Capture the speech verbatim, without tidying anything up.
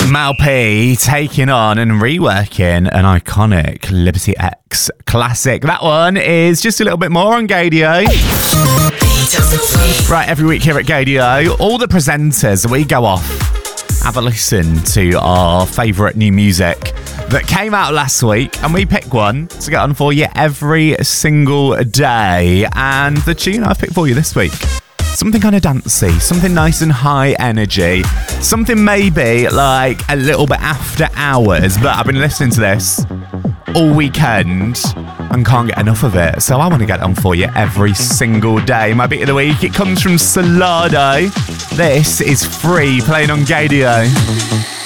Mal P taking on and reworking an iconic Liberty X classic. That one is just a little bit more on Gaydio. Right, every week here at Gaydio, all the presenters, we go off, have a listen to our favourite new music that came out last week, and we pick one to get on for you every single day. And the tune I've picked for you this week, something kind of dancey, something nice and high energy, something maybe like a little bit after hours, but I've been listening to this all weekend and can't get enough of it, so I want to get on for you every single day. My beat of the week, it comes from Solardo. This is Free, playing on Gaydio.